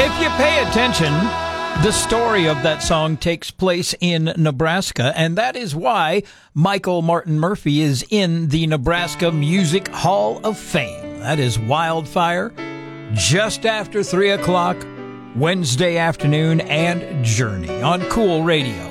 If you pay attention, the story of that song takes place in Nebraska, and that is why Michael Martin Murphey is in the Nebraska Music Hall of Fame. That is Wildfire, just after 3 o'clock, Wednesday afternoon, and Journey on Cool Radio.